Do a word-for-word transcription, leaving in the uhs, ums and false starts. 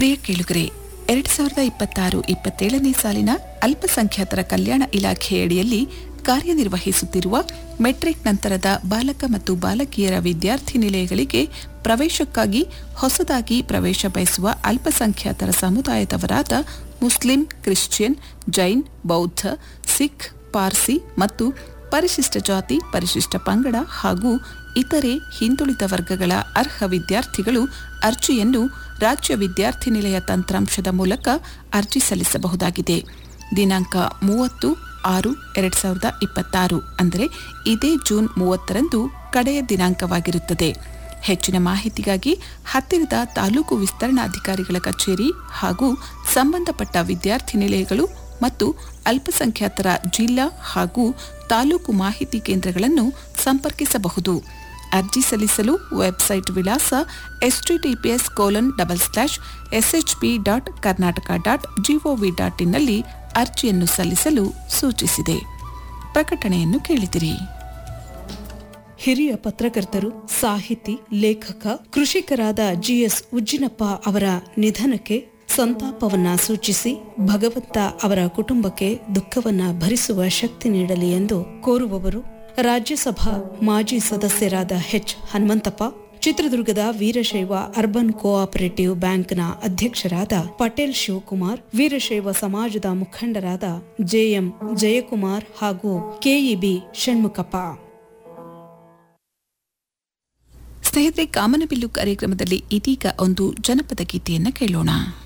ಪ್ರಿಯ ಕೇಳುಗರೆ, ಎರಡು ಸಾವಿರದ ಇಪ್ಪತ್ತಾರು ಇಪ್ಪತ್ತೇಳನೇ ಸಾಲಿನ ಅಲ್ಪಸಂಖ್ಯಾತರ ಕಲ್ಯಾಣ ಇಲಾಖೆಯಡಿಯಲ್ಲಿ ಕಾರ್ಯನಿರ್ವಹಿಸುತ್ತಿರುವ ಮೆಟ್ರಿಕ್ ನಂತರದ ಬಾಲಕ ಮತ್ತು ಬಾಲಕಿಯರ ವಿದ್ಯಾರ್ಥಿ ನಿಲಯಗಳಿಗೆ ಪ್ರವೇಶಕ್ಕಾಗಿ ಹೊಸದಾಗಿ ಪ್ರವೇಶ ಬಯಸುವ ಅಲ್ಪಸಂಖ್ಯಾತರ ಸಮುದಾಯದವರಾದ ಮುಸ್ಲಿಂ, ಕ್ರಿಶ್ಚಿಯನ್, ಜೈನ್, ಬೌದ್ಧ, ಸಿಖ್, ಪಾರ್ಸಿ ಮತ್ತು ಪರಿಶಿಷ್ಟ ಜಾತಿ, ಪರಿಶಿಷ್ಟ ಪಂಗಡ ಹಾಗೂ ಇತರೆ ಹಿಂದುಳಿದ ವರ್ಗಗಳ ಅರ್ಹ ವಿದ್ಯಾರ್ಥಿಗಳು ಅರ್ಜಿಯನ್ನು ರಾಜ್ಯ ವಿದ್ಯಾರ್ಥಿ ನಿಲಯ ತಂತ್ರಾಂಶದ ಮೂಲಕ ಅರ್ಜಿ ಸಲ್ಲಿಸಬಹುದಾಗಿದೆ. ದಿನಾಂಕ ಮೂವತ್ತು ಆರು ಎರಡು ಸಾವಿರದ ಇಪ್ಪತ್ತಾರು ಅಂದರೆ ಇದೇ ಜೂನ್ ಮೂವತ್ತರಂದು ಕಡೆಯ ದಿನಾಂಕವಾಗಿರುತ್ತದೆ. ಹೆಚ್ಚಿನ ಮಾಹಿತಿಗಾಗಿ ಹತ್ತಿರದ ತಾಲೂಕು ವಿಸ್ತರಣಾಧಿಕಾರಿಗಳ ಕಚೇರಿ ಹಾಗೂ ಸಂಬಂಧಪಟ್ಟ ವಿದ್ಯಾರ್ಥಿ ನಿಲಯಗಳು ಮತ್ತು ಅಲ್ಪಸಂಖ್ಯಾತರ ಜಿಲ್ಲಾ ಹಾಗೂ ತಾಲೂಕು ಮಾಹಿತಿ ಕೇಂದ್ರಗಳನ್ನು ಸಂಪರ್ಕಿಸಬಹುದು. ಅರ್ಜಿ ಸಲ್ಲಿಸಲು ವೆಬ್ಸೈಟ್ ವಿಳಾಸ H T T P S colon double slash S H P dot Karnataka dot gov dot ಇನ್ನಲ್ಲಿ ಅರ್ಜಿಯನ್ನು ಸಲ್ಲಿಸಲು ಸೂಚಿಸಿದೆ. ಪ್ರಕಟಣೆಯನ್ನು ಕೇಳಿದಿರಿ. ಹಿರಿಯ ಪತ್ರಕರ್ತರು, ಸಾಹಿತಿ, ಲೇಖಕ, ಕೃಷಿಕರಾದ ಜಿಎಸ್ ಉಜ್ಜಿನಪ್ಪ ಅವರ ನಿಧನಕ್ಕೆ ಸಂತಾಪವನ್ನ ಸೂಚಿಸಿ ಭಗವಂತ ಅವರ ಕುಟುಂಬಕ್ಕೆ ದುಃಖವನ್ನ ಭರಿಸುವ ಶಕ್ತಿ ನೀಡಲಿ ಎಂದು ಕೋರುವವರು ರಾಜ್ಯಸಭಾ ಮಾಜಿ ಸದಸ್ಯರಾದ ಎಚ್ ಹನುಮಂತಪ್ಪ, ಚಿತ್ರದುರ್ಗದ ವೀರಶೈವ ಅರ್ಬನ್ ಕೋಆಪರೇಟಿವ್ ಬ್ಯಾಂಕ್ನ ಅಧ್ಯಕ್ಷರಾದ ಪಟೇಲ್ ಶಿವಕುಮಾರ್, ವೀರಶೈವ ಸಮಾಜದ ಮುಖಂಡರಾದ ಜೆಎಂ ಜಯಕುಮಾರ್ ಹಾಗೂ ಕೆಇಬಿ ಷಣ್ಮುಖಪ್ಪ. ಸ್ನೇಹಿತರೆ, ಕಾಮನಬಿಲ್ಲು ಕಾರ್ಯಕ್ರಮದಲ್ಲಿ ಇದೀಗ ಒಂದು ಜನಪದ ಗೀತೆಯನ್ನು ಕೇಳೋಣ.